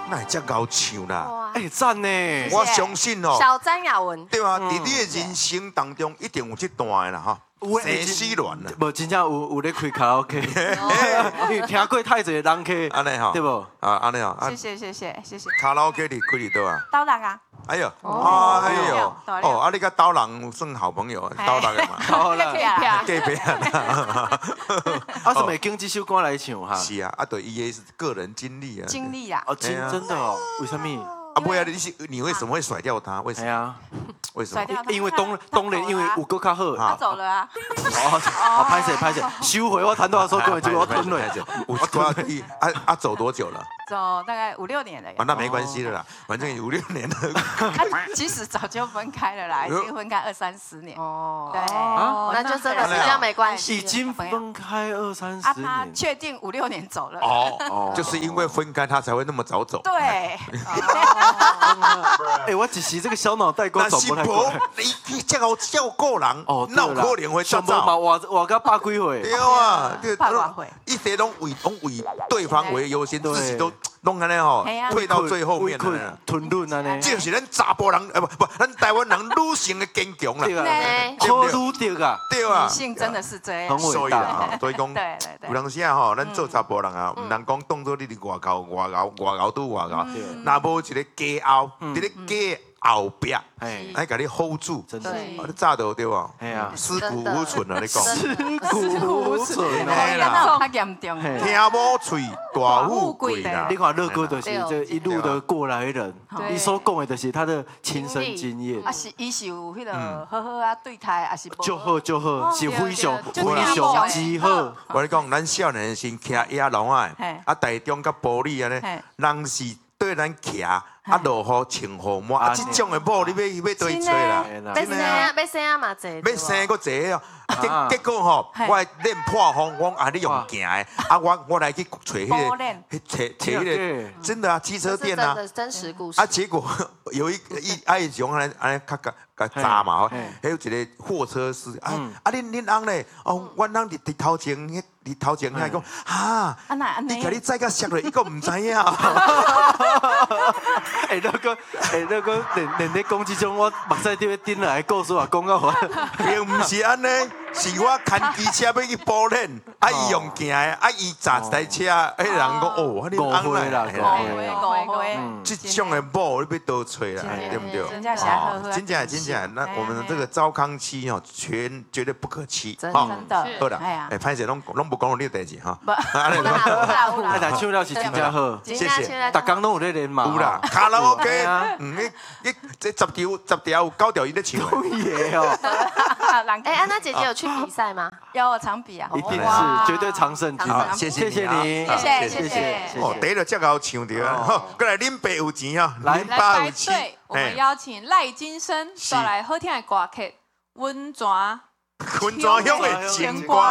那会遮高唱啦？ 哎，赞呢！ 我相信哦， 小詹雅文， 对啊，在你的人生当中一定有这段的啦哈。生死恋啦， 无真正有咧开卡拉 OK， 因为听过太侪人去， 安尼吼， 对不？ 啊，安尼吼， 谢谢。 卡拉 OK 你开伫倒啊？ 刀郎啊， 哎呦， 哦哎呦， 大料哦，啊，你甲刀郎算好朋友，刀郎的嘛， 好啦， 隔壁啊， 啊，什么经这首歌来唱哈？ 是啊，啊，对，伊的是个人经历啊， 经历啦， 哦，真的哦，为什么？ 啊，不然你为什么会甩掉他？为什么？ 哎呀， 为什么？ 甩掉他， 因为当然因为有够较好， 他走了啊， 哦，拍摄，收回我谈到的时候，根本就我吞了。 我走多久了？ 走大概5、6年了。 啊，那没关系的啦，反正5、6年了。 其实早就分开了啦，已经分开20、30年。 哦， 对， 那就真的是这样没关系。 已经分开20、30 他年， 确定5、6年走了。 哦，就是因为分开他才会那么早走。 对。 哎，我一时这个小脑袋瓜走不太过来。 你这个照顾人， 哦， 那有可能会早嘛， 走。 我个百几岁。 对啊， 百几岁。 一些拢为对方为优先，自己都弄安尼吼，退到最后面了。 吞论安尼。 这就是咱查甫人，不，咱台湾人女性的坚强啦。 好女对啊， 对啊。 女性真的是这样。 很伟大。 所以讲，有当时啊吼，咱做查甫人啊，唔能讲当做你伫外口拄外口，若无一个家后，伫咧家后壁，来甲你 hold 住， 真的， 你炸到对吧？ 哎呀， 尸骨无存啊！你讲， 尸骨无存那较严重。 听无嘴，大富贵啦。 你看乐哥就是这一路的过来人，你所讲的就是他的亲身经验。 啊是，伊是有迄个好好啊对待，啊是就好，是非常之好。 我跟你讲，咱少年时徛野龙啊，啊台中甲玻璃安尼，人是对咱徛。啊，落雨穿雨抹，啊，这种的某你要对找啦， 要生啊嘛，这要生个这哦，结果吼，我练破风，我啊你用行的，啊我来去找迄个，找迄个，真的啊，机车店啊， 真实故事。 啊，结果有一种安尼较炸嘛，吼，还有一个货车司，啊恁翁咧，哦，阮翁伫头前遐讲，哈，你甲你载甲摔落，伊个唔知影。 哎，那个，连咧讲这种我目屎顶要顶来的故事啊，讲到我， 并唔是安尼，是我牵机车要去保练，啊伊用行的，啊伊砸一台车，迄人讲哦，你翁来， 误会， 这种的某你要倒找啦，对不对？真正，那我们这个糟糠妻哦，绝对不可欺， 真的， 好啦，哎，歹势拢不讲你的代志哈， 哎，但唱了是真正好， 谢谢， 逐工拢有咧练嘛， 有啦，卡拉 OK，你这10条有9条伊咧唱， 对哦。 哎，安娜姐姐有去比赛吗？ 有场比啊， 一定是绝对常胜军。 谢谢你， 谢谢。 哦，第一个这个唱着，好，过来恁爸有钱哈， 来爸有钱。 对，我们邀请赖金生带来好听的歌曲《温泉》。 昆山乡的情歌。